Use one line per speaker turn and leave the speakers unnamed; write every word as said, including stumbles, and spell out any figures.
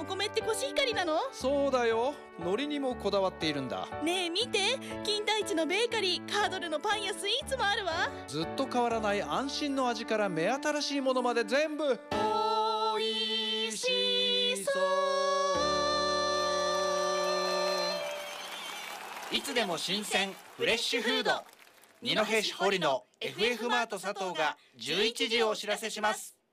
米ってコシヒカリなの？
そうだよ、海苔にもこだわっているんだ。
ねえ見て、金田一のベーカリー、カードルのパンやスイーツもあるわ。
ずっと変わらない安心の味から目新しいものまで全部おいしそう。
いつでも新鮮フレッシュフード。二戸市堀の エフエフ マート佐藤がじゅういちじをお知らせします。